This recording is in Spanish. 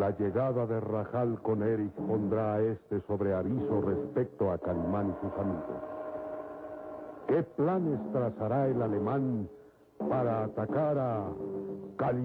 La llegada de Rajal con Erich pondrá a este sobre aviso respecto a Calimán y sus amigos. ¿Qué planes trazará el alemán para atacar a Calimán?